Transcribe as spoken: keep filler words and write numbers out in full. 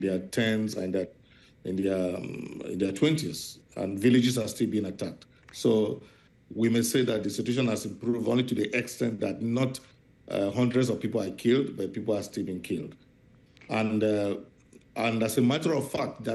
their tens and their, in their um, in their twenties, and villages are still being attacked. So we may say that the situation has improved only to the extent that not uh, hundreds of people are killed, but people are still being killed. And uh, and as a matter of fact, that